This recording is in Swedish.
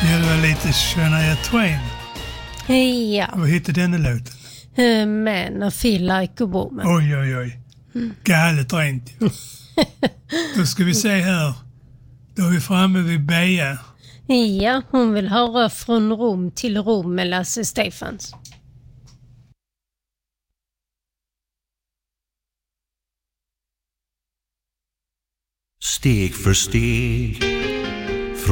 Det var lite Shania Twain. Ja. Vad heter denna låten? Men I feel like a woman. Oj. Galet rent. Då ska vi se här. Då är vi framme vid Bea. Ja, hon vill höra Från Rom till Rom med Lasse Stefans. Steg för steg